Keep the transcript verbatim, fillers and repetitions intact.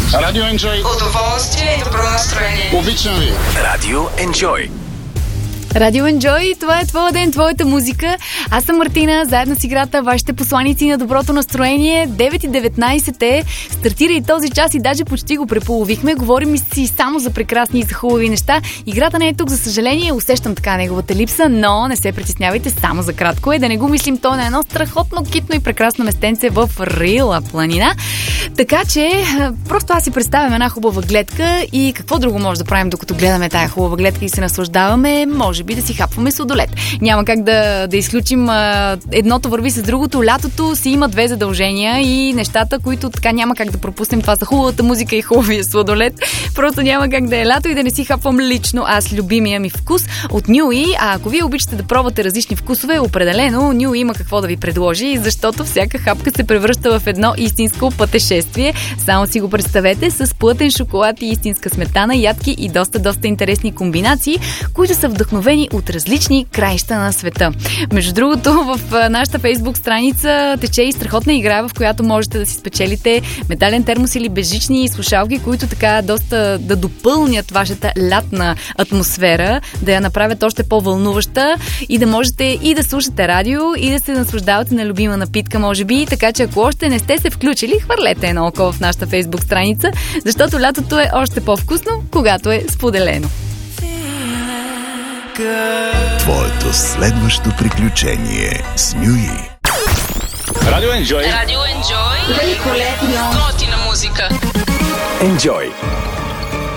Радио Enjoy. Удоволствие и добро настроение. Обичам ви. Радио Enjoy. Радио Enjoy, това е твоя ден, твоята музика. Аз съм Мартина, заедно с играта вашите посланици на доброто настроение. девет и деветнайсет е, стартира и този час и даже почти го преполовихме. Говорим си само за прекрасни и за хубави неща. Играта не е тук, за съжаление, усещам така неговата липса, но не се притеснявайте, само за кратко е. Да не го мислим, то на едно страхотно китно и прекрасно местенце в Рила планина. Така че, просто аз си представям една хубава гледка и какво друго може да правим, докато гледаме тая хубава гледка и се наслаждаваме. Може би да си хапваме сладолед. Няма как да, да изключим а, едното върви с другото. Лятото си има две задължения и нещата, които така няма как да пропуснем. Това са хубавата музика и хубавия сладолед. Просто няма как да е лято и да не си хапвам лично аз любимия ми вкус от Нюи. А ако вие обичате да пробвате различни вкусове, определено Нюи има какво да ви предложи, защото всяка хапка се превръща в едно истинско пътешествие. Само си го представете с плътен шоколад и истинска сметана, ядки и доста, доста интересни комбинации, които са вдъхновени от различни краища на света. Между другото, в нашата фейсбук страница тече и страхотна игра, в която можете да си спечелите метален термос или безжични слушалки, които така доста да допълнят вашата лятна атмосфера, да я направят още по-вълнуваща и да можете и да слушате радио, и да се наслаждавате на любима напитка, може би. Така че ако още не сте се включили, хвърлете едно око в нашата фейсбук страница, защото лятото е още по-вкусно, когато е споделено. Твоето следващо приключение с Нюи. Радио Enjoy. Радио Enjoy. Великолепно. Готина музика. Enjoy.